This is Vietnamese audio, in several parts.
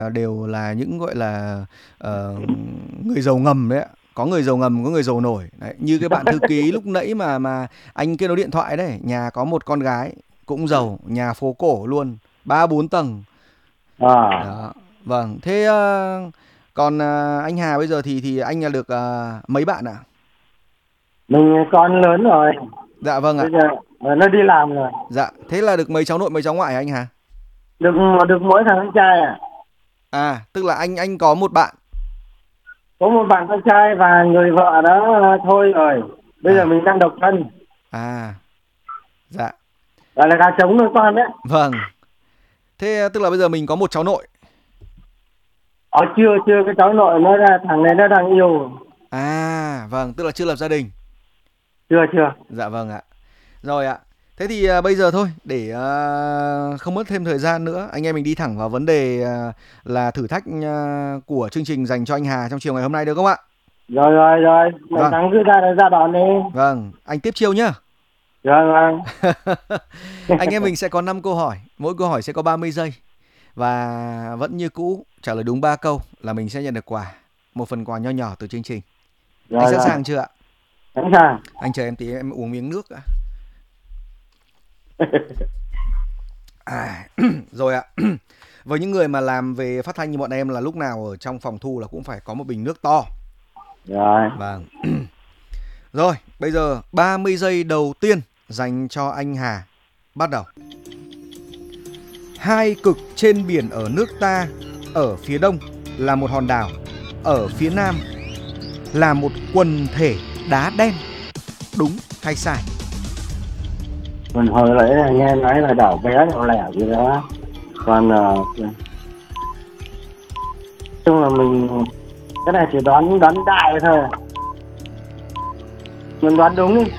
đều là những gọi là ờ, người giàu ngầm đấy ạ. Có người giàu ngầm, có người giàu nổi. Đấy, như cái bạn thư ký lúc nãy mà anh kết nối điện thoại đấy, nhà có một con gái cũng giàu, nhà phố cổ luôn, 3 4 tầng. À, Đó. Vâng, thế còn anh Hà bây giờ thì anh là được mấy bạn ạ? mình con lớn rồi, Dạ vâng ạ. bây giờ nó đi làm rồi. Dạ, thế là được mấy cháu nội mấy cháu ngoại hả anh Hà? Được được mỗi thằng con trai à? À, tức là anh có một bạn. Có một bạn con trai và người vợ đó thôi rồi. Bây giờ À, mình đang độc thân, à, dạ, gọi là gà trống nuôi con đấy. vâng. Thế tức là bây giờ mình có một cháu nội. Chưa chưa, cái cháu nội nó ra, thằng này nó đang yêu. À, vâng, tức là chưa lập gia đình. Chưa chưa. Dạ vâng ạ. Rồi ạ. Thế thì bây giờ thôi, để không mất thêm thời gian nữa, anh em mình đi thẳng vào vấn đề là thử thách của chương trình dành cho anh Hà trong chiều ngày hôm nay được không ạ? Rồi rồi rồi, mày Vâng, thắng cứ ra đòn đi. vâng, anh tiếp chiêu nhá. Rồi rồi. Anh em mình sẽ có 5 câu hỏi, mỗi câu hỏi sẽ có 30 giây. Và vẫn như cũ, trả lời đúng 3 câu là mình sẽ nhận được quà, một phần quà nho nhỏ từ chương trình. Anh Rồi sẵn rồi, sàng chưa ạ? sẵn sàng. Anh chờ em tí em uống miếng nước đã. À, rồi ạ. Với những người mà làm về phát thanh như bọn em là lúc nào ở trong phòng thu là cũng phải có một bình nước to. Rồi. Vâng. Rồi, bây giờ 30 giây đầu tiên dành cho anh Hà. Bắt đầu. Hai cực trên biển ở nước ta, ở phía đông là một hòn đảo, ở phía nam là một quần thể đá đen. Đúng hay sai? Mình hồi nãy là nghe nói là đảo bé đảo lẻ gì đó. Còn chung là mình, cái này chỉ đoán đoán đại thôi. Mình đoán đúng đi.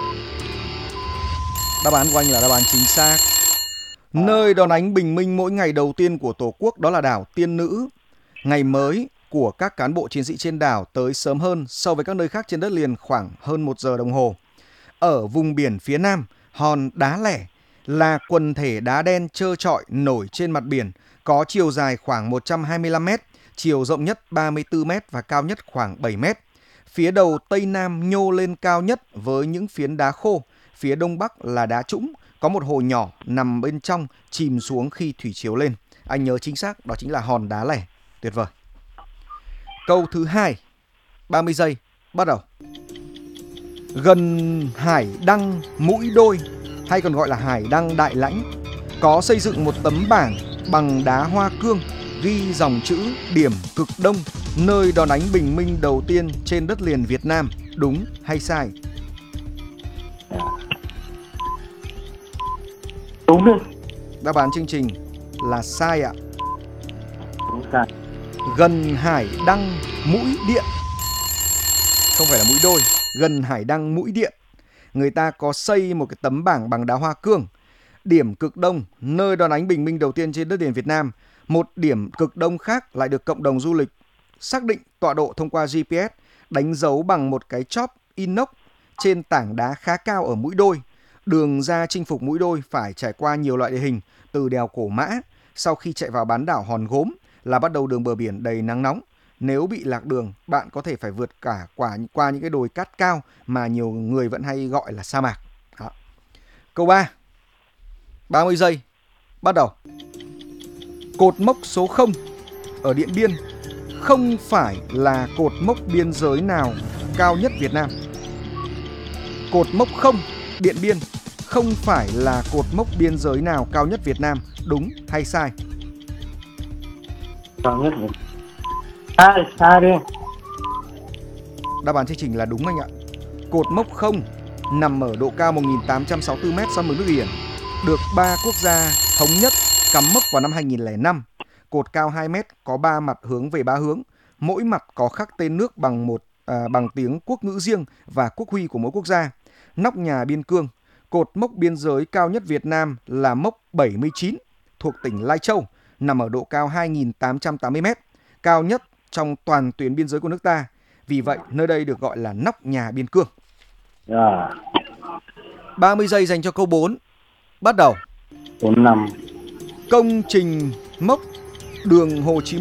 Đáp án của anh là đáp án chính xác. Nơi đón ánh bình minh mỗi ngày đầu tiên của Tổ quốc đó là đảo Tiên Nữ. Ngày mới của các cán bộ chiến sĩ trên đảo tới sớm hơn so với các nơi khác trên đất liền khoảng hơn 1 giờ đồng hồ. Ở vùng biển phía nam, hòn Đá Lẻ là quần thể đá đen trơ trọi nổi trên mặt biển, có chiều dài khoảng 125 mét, chiều rộng nhất 34 mét và cao nhất khoảng 7 mét. Phía đầu tây nam nhô lên cao nhất với những phiến đá khô, phía đông bắc là đá trũng, có một hồ nhỏ nằm bên trong chìm xuống khi thủy chiều lên. Anh nhớ chính xác, đó chính là hòn Đá Lẻ. Tuyệt vời. Câu thứ hai, 30 giây, bắt đầu. Gần hải đăng Mũi Đôi, hay còn gọi là hải đăng Đại Lãnh, có xây dựng một tấm bảng bằng đá hoa cương ghi dòng chữ điểm cực đông, nơi đón ánh bình minh đầu tiên trên đất liền Việt Nam. Đúng hay sai? Đúng đi. Đáp án chương trình là sai ạ. Đúng sai. Gần hải đăng Mũi Điện, không phải là Mũi Đôi, gần hải đăng Mũi Điện, người ta có xây một cái tấm bảng bằng đá hoa cương. Điểm cực đông, nơi đón ánh bình minh đầu tiên trên đất liền Việt Nam. Một điểm cực đông khác lại được cộng đồng du lịch xác định tọa độ thông qua GPS, đánh dấu bằng một cái chóp inox trên tảng đá khá cao ở Mũi Đôi. Đường ra chinh phục Mũi Đôi phải trải qua nhiều loại địa hình, từ đèo Cổ Mã, sau khi chạy vào bán đảo Hòn Gốm là bắt đầu đường bờ biển đầy nắng nóng. Nếu bị lạc đường, bạn có thể phải vượt cả qua những cái đồi cát cao mà nhiều người vẫn hay gọi là sa mạc. Đó. Câu 3, 30 giây, bắt đầu. Cột mốc số 0 ở Điện Biên không phải là cột mốc biên giới nào cao nhất Việt Nam. Cột mốc 0 Điện Biên không phải là cột mốc biên giới nào cao nhất Việt Nam. Đúng hay sai? Cao nhất rồi. Sai, sai đi. Đáp án chương trình là đúng anh ạ. Cột mốc 0 nằm ở độ cao 1.864 m so với mực nước biển, được 3 quốc gia thống nhất cắm mốc vào năm 2005. Cột cao 2 m, có 3 mặt hướng về 3 hướng. Mỗi mặt có khắc tên nước bằng tiếng quốc ngữ riêng và quốc huy của mỗi quốc gia. Nóc nhà biên cương. Cột mốc biên giới cao nhất Việt Nam là mốc 79 thuộc tỉnh Lai Châu, nằm ở độ cao 2.880 m, cao nhất trong toàn tuyến biên giới của nước ta. Vì vậy, nơi đây được gọi là nóc nhà biên cương. Rồi. 30 giây dành cho câu 4. Bắt đầu. 45. Công trình mốc đường Hồ Chí